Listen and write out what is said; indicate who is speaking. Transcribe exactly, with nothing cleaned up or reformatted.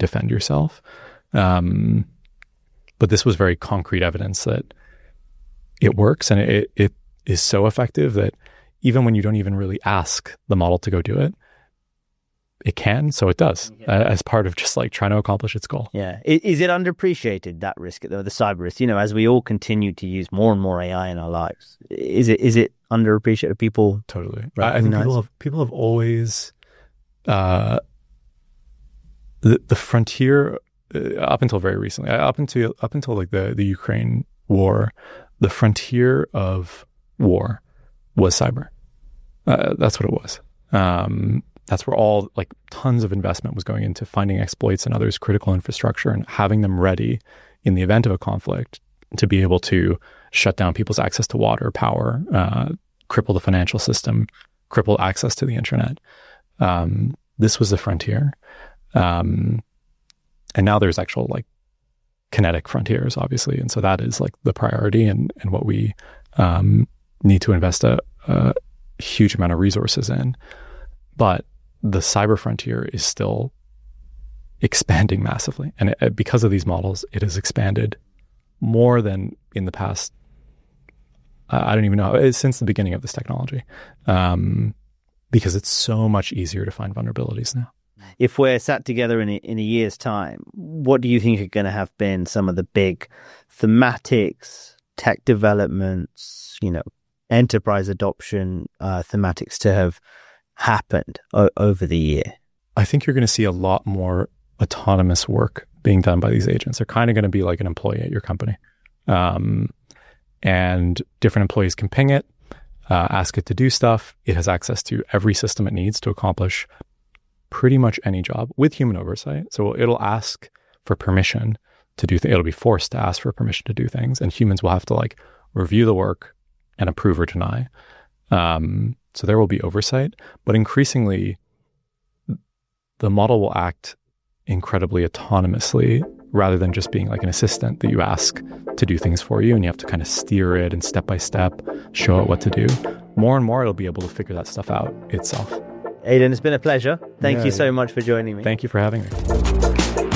Speaker 1: defend yourself. Um, but this was very concrete evidence that it works, and it, it is so effective that even when you don't even really ask the model to go do it, it can, so it does, yeah. uh, as part of just like trying to accomplish its goal.
Speaker 2: Yeah. Is, is it underappreciated, that risk, the, the cyber risk? You know, as we all continue to use more and more A I in our lives, is it is it underappreciated? People
Speaker 1: totally. I, I think people have people have always uh, the the frontier uh, up until very recently, up until up until like the the Ukraine war, the frontier of war was cyber. Uh, that's what it was. Um, That's where all like tons of investment was going into finding exploits and others critical infrastructure and having them ready in the event of a conflict to be able to shut down people's access to water, power, uh, cripple the financial system, cripple access to the internet. Um, this was the frontier. Um, and now there's actual like kinetic frontiers, obviously. And so that is like the priority and, and what we um, need to invest a, a huge amount of resources in. But the cyber frontier is still expanding massively. And it, because of these models, it has expanded more than in the past, I don't even know, since the beginning of this technology, um, because it's so much easier to find vulnerabilities now.
Speaker 2: If we're sat together in a, in a year's time, what do you think are going to have been some of the big thematics, tech developments, you know, enterprise adoption uh, thematics to have happened o- over the year?
Speaker 1: I think you're going to see a lot more autonomous work being done by these agents. They're kind of going to be like an employee at your company. Um, and different employees can ping it, uh, ask it to do stuff. It has access to every system it needs to accomplish pretty much any job with human oversight. So it'll ask for permission to do things. It'll be forced to ask for permission to do things. And humans will have to like review the work and approve or deny. Um, So there will be oversight, but increasingly the model will act incredibly autonomously rather than just being like an assistant that you ask to do things for you and you have to kind of steer it and step by step show it what to do. More and more it'll be able to figure that stuff out itself.
Speaker 2: Aidan, it's been a pleasure. Thank
Speaker 1: yeah,
Speaker 2: you so
Speaker 1: yeah.
Speaker 2: much for joining me.
Speaker 1: Thank you for having me.